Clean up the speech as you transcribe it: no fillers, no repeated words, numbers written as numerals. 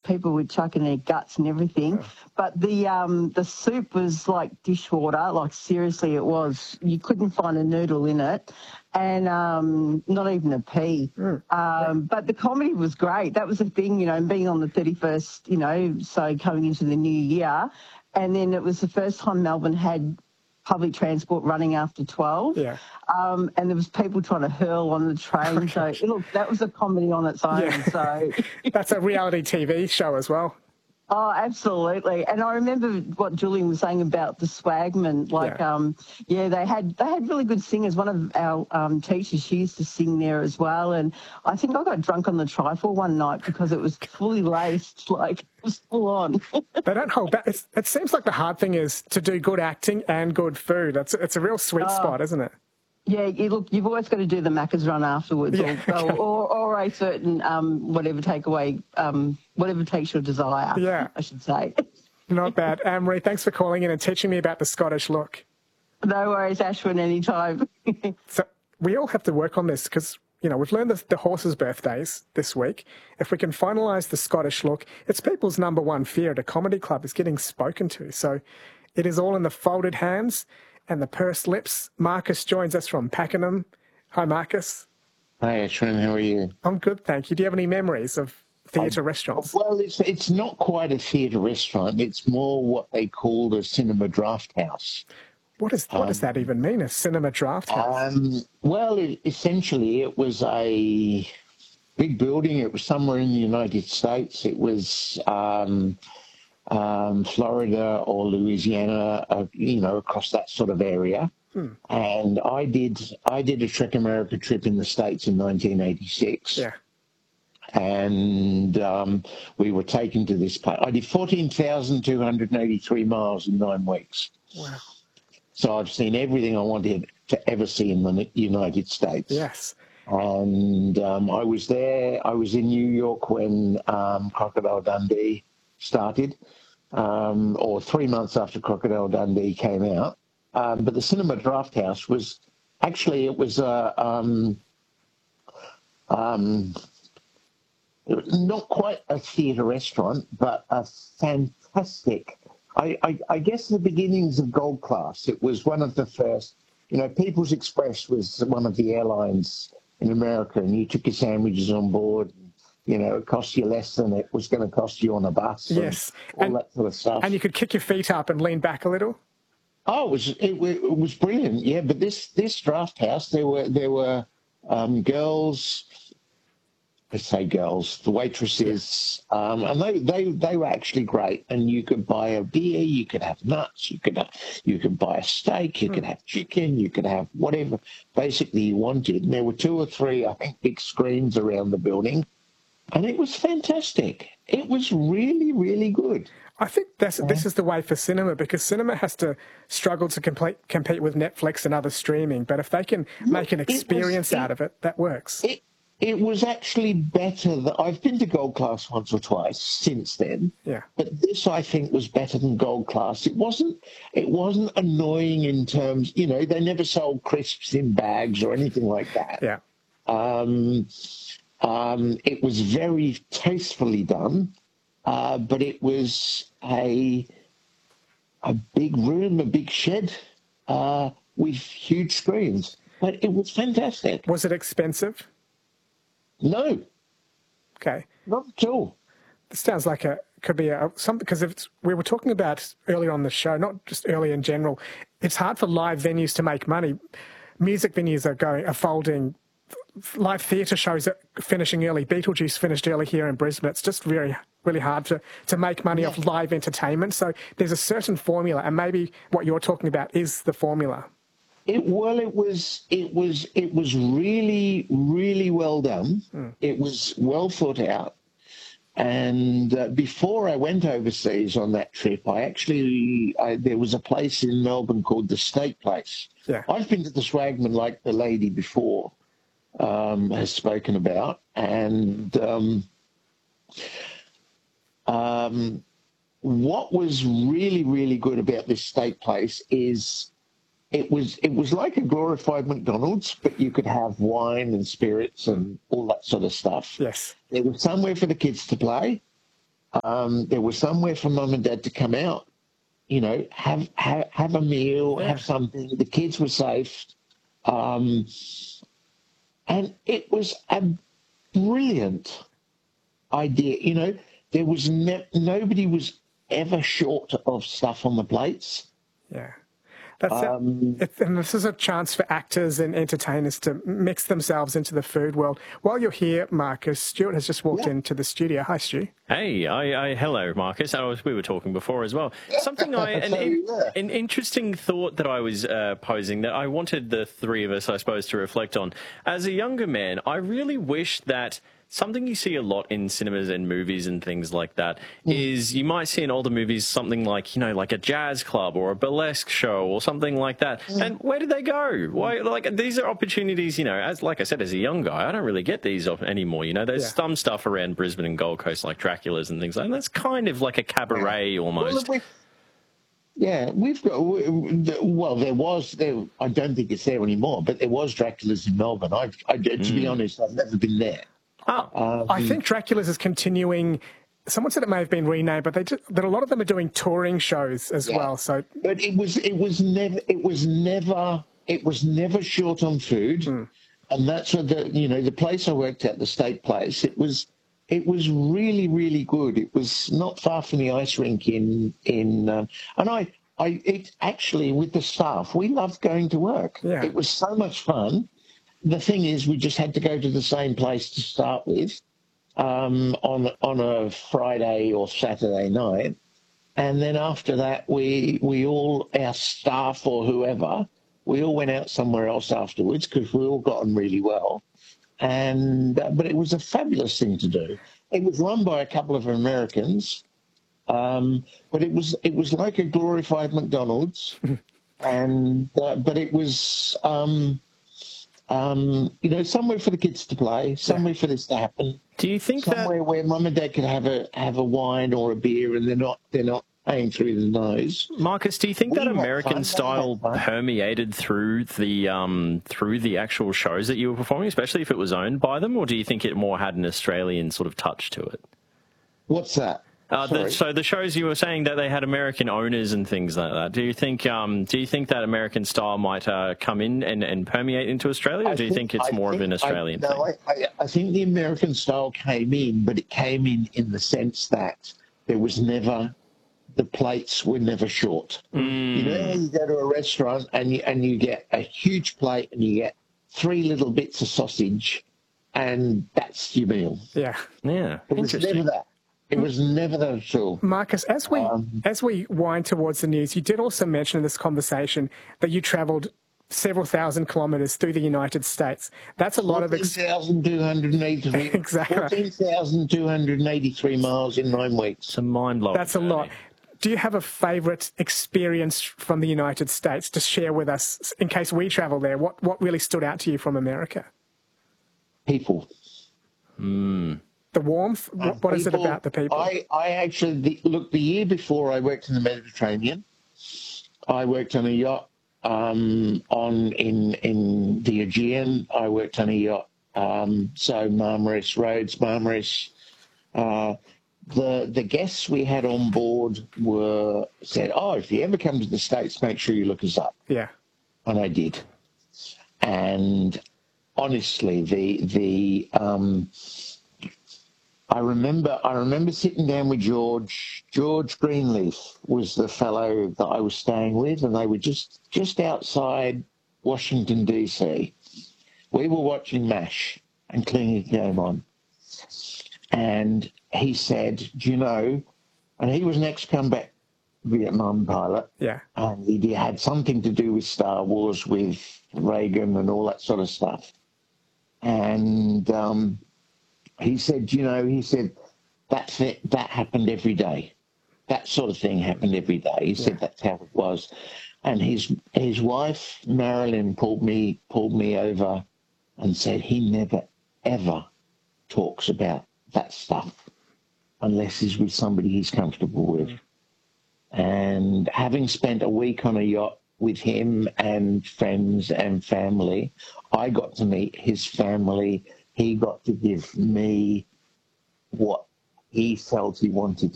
people were chucking their guts and everything. But the soup was like dishwater, like seriously it was. You couldn't find a noodle in it and not even a pea. But the comedy was great. That was the thing, and being on the 31st, so coming into the new year. And then it was the first time Melbourne had public transport running after 12. Yeah. And there was people trying to hurl on the train. So, look, that was a comedy on its own. Yeah. So That's a reality TV show as well. Oh, absolutely. And I remember what Julian was saying about the Swagman. They had really good singers. One of our teachers, she used to sing there as well. And I think I got drunk on the trifle one night because it was fully laced, like it was full on. They don't hold back. It seems like the hard thing is to do good acting and good food. It's a real sweet spot, isn't it? Yeah, you've always got to do the Macca's run afterwards, or a certain whatever takes your desire. Yeah, I should say. Not bad, Anne-Marie. Thanks for calling in and teaching me about the Scottish look. No worries, Ashwin. Anytime. So we all have to work on this because we've learned the horses' birthdays this week. If we can finalise the Scottish look, it's people's number one fear at a comedy club is getting spoken to. So it is all in the folded hands and the pursed lips. Marcus joins us from Pakenham. Hi, Marcus. Hi, Ashwin. How are you? I'm good, thank you. Do you have any memories of theatre restaurants? Well, it's not quite a theatre restaurant. It's more what they called a cinema draft house. What does that even mean, a cinema draft house? Essentially, it was a big building. It was somewhere in the United States. It was Florida or Louisiana, across that sort of area. And I did a Trek America trip in the States in 1986. Yeah. And we were taken to this place. I did 14,283 miles in 9 weeks. Wow. So I've seen everything I wanted to ever see in the United States. Yes. And I was there. I was in New York when Crocodile Dundee started, or 3 months after Crocodile Dundee came out. But the Cinema Draft House was actually, it was not quite a theatre restaurant, but a fantastic, I guess the beginnings of Gold Class. It was one of the first, People's Express was one of the airlines in America, and you took your sandwiches on board. It cost you less than it was going to cost you on a bus. Yes. And all that sort of stuff. And you could kick your feet up and lean back a little. Oh, it was brilliant. Yeah, but this draft house, there were girls. Let's say girls, the waitresses, and they were actually great. And you could buy a beer, you could have nuts, you could buy a steak, you could have chicken, you could have whatever basically you wanted. And there were 2 or 3, I think, big screens around the building. And it was fantastic. It was really, really good. I think this is the way for cinema, because cinema has to struggle to compete with Netflix and other streaming. But if they can make an experience out of it, that works. It was actually better. I've been to Gold Class once or twice since then. Yeah. But this, I think, was better than Gold Class. It wasn't annoying in terms, they never sold crisps in bags or anything like that. Yeah. It was very tastefully done, but it was a big room, a big shed with huge screens. But it was fantastic. Was it expensive? No. Okay. Not at all. This sounds like could be something, because we were talking about earlier on the show, not just early in general. It's hard for live venues to make money. Music venues are folding. Live theatre shows are finishing early. Beetlejuice finished early here in Brisbane. It's just really hard to make money off live entertainment. So there's a certain formula, and maybe what you're talking about is the formula. It was really, really well done. It was well thought out. And before I went overseas on that trip, there was a place in Melbourne called the Steak Place. Yeah. I've been to the Swagman, like the lady before has spoken about. And what was really, really good about this steak place is it was like a glorified McDonald's, but you could have wine and spirits and all that sort of stuff. Yes. There was somewhere for the kids to play. There was somewhere for mum and dad to come out, have a meal, have something. The kids were safe. And it was a brilliant idea. There was nobody was ever short of stuff on the plates. Yeah. That's and this is a chance for actors and entertainers to mix themselves into the food world. While you're here, Marcus, Stuart has just walked into the studio. Hi, Stu. Hey, hello, Marcus. We were talking before as well. Something an interesting thought that I was posing that I wanted the three of us, I suppose, to reflect on. As a younger man, I really wish that something you see a lot in cinemas and movies and things like that is you might see in older movies something like, like a jazz club or a burlesque show or something like that. And where do they go? Why? Like, these are opportunities, like I said, as a young guy, I don't really get these anymore. There's some stuff around Brisbane and Gold Coast like Dracula's and things like that. And that's kind of like a cabaret almost. Well, we've got, I don't think it's there anymore, but there was Dracula's in Melbourne. To be honest, I've never been there. I think Dracula's is continuing. Someone said it may have been renamed, but that a lot of them are doing touring shows as well. So, but it was never short on food, and that's what the place I worked at, the State Place. It was really, really good. It was not far from the ice rink and it actually with the staff, we loved going to work. Yeah. It was so much fun. The thing is, we just had to go to the same place to start with on a Friday or Saturday night. And then after that, we all, our staff or whoever, we all went out somewhere else afterwards because we all got on really well. But it was a fabulous thing to do. It was run by a couple of Americans, but it was like a glorified McDonald's. But it was... somewhere for the kids to play, somewhere for this to happen. Do you think somewhere where mum and dad could have a wine or a beer, and they're not paying through the nose? Marcus, do you think that American style permeated through the actual shows that you were performing, especially if it was owned by them, or do you think it more had an Australian sort of touch to it? What's that? So the shows you were saying that they had American owners and things like that. Do you think that American style might come in and permeate into Australia, or do you think it's more of an Australian thing? I think the American style came in, but it came in the sense that there was never, the plates were never short. You go to a restaurant and you get a huge plate and you get 3 little bits of sausage, and that's your meal. Yeah. It was never that. It was never that at all. Marcus, as we wind towards the news, you did also mention in this conversation that you travelled several thousand kilometres through the United States. That's a lot of... 14,283 exactly. 14,283 miles in 9 weeks. It's a mind-blowing. That's a lot. Do you have a favourite experience from the United States to share with us in case we travel there? What really stood out to you from America? People. The warmth? What is it about the people? I actually, look, the year before I worked in the Mediterranean, I worked on a yacht in the Aegean. I worked on a yacht, so Marmaris, Rhodes, Marmaris. The guests we had on board said, if you ever come to the States, make sure you look us up. Yeah. And I did. And honestly, I remember sitting down with George. George Greenleaf was the fellow that I was staying with, and they were just outside Washington, D.C. We were watching MASH, and Clinging came on. And he said, do you know, and he was an ex-combat Vietnam pilot. Yeah. And he had something to do with Star Wars, with Reagan and all that sort of stuff. And he said, that happened every day. That sort of thing happened every day. He said that's how it was. And his wife, Marilyn, pulled me over and said he never, ever talks about that stuff unless he's with somebody he's comfortable with. And having spent a week on a yacht with him and friends and family, I got to meet his family. He got to give me what he felt he wanted